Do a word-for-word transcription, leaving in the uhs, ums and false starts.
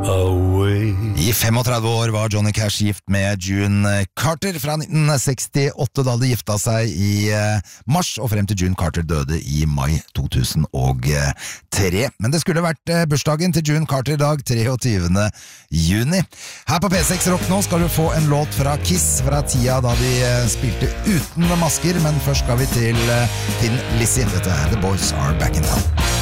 away. I femogtredve år var Johnny Cash gift med June Carter fra nitten sekstiåtte, da de gifta seg i mars, og frem til June Carter døde i mai to tusen og tre. Men det skulle vært bursdagen til June Carter i dag, treogtyvende juni. Her på P seks Rock nå skal du få en låt fra Kiss fra tida da de spilte uten masker, men først skal vi til Thin Lizzy. Dette er The Boys Are Back in Town.